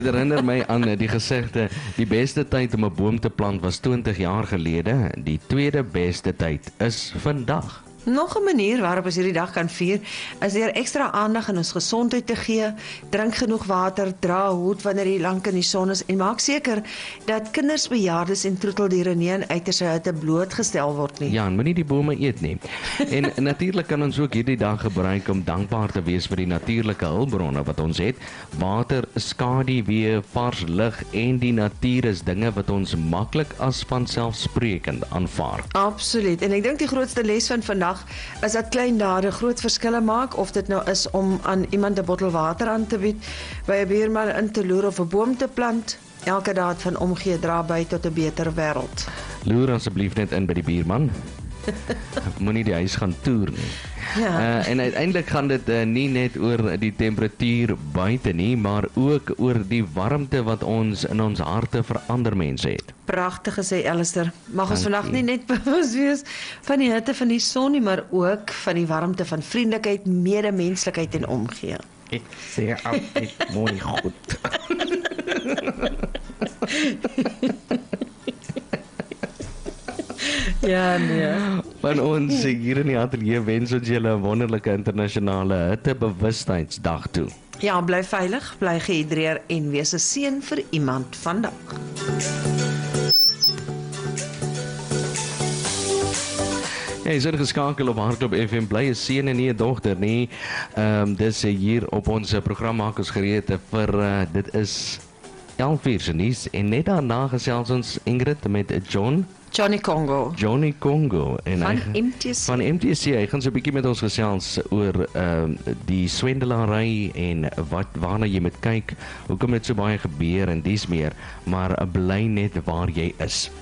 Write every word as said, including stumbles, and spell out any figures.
Dit herinner my aan die gesegde, die beste tyd om 'n boom te plant was twintig jaar gelede, die tweede beste tyd is vandag. Nog 'n manier waarop ons hierdie dag kan vier, is deur ekstra aandag aan ons gesondheid te gee, drink genoeg water, dra 'n hoed wanneer jy lank in die son is en maak seker dat kinders, bejaardes en troeteldiere nie aan uiterse hitte blootgestel word nie. Ja, en moenie die bome eet nie. En natuurlik kan ons ook hierdie dag gebruik om dankbaar te wees vir die natuurlike hulpbronne wat ons het. Water, skaduwee, vars lug en die natuur is dinge wat ons maklik as vanselfsprekend aanvaar. Absoluut. En ek dink die grootste les van vandag is dat klein dade groot verskille maak, of dit nou is om aan iemand 'n bottel water aan te bied, by 'n buurman in te loer of 'n boom te plant. Elke daad van omgee dra by tot 'n beter wêreld. Loer asseblief net in by die buurman. Moenie die huis gaan toer nie. Ja. Uh, en uiteindelik gaan dit uh, nie net oor die temperatuur buite nie, maar ook oor die warmte wat ons in ons harte vir ander mense het. Pragtig gesê, Alistair. Mag ons Dankie. vandag nie net bewus wees van die hitte van die son nie, maar ook van die warmte van vriendelikheid, medemenslikheid en omgee. Ek sê altyd mooi goed. Ja, nee. Van ons hier in die ateljee wens ons julle 'n wonderlike internasionale hittebewustheidsdag toe. Ja, bly veilig, bly gehidreer en wees 'n seën vir iemand vandag. Jy is ingeskakel op Hardloop F M, bly 'n seun en nie 'n dogter nie. Ehm um, dis hier op ons program maak ons gereed vir uh, dit is elf uur se nuus en net daarna gesels ons Ingrid met John Johnny Congo. Johnny Congo en Van hy, M T C. van M T C. Hy gaan so 'n bietjie met ons gesels oor ehm uh, die swendelary en wat waarna jy moet kyk, hoekom dit so baie gebeur en dis meer, maar bly net waar jy is.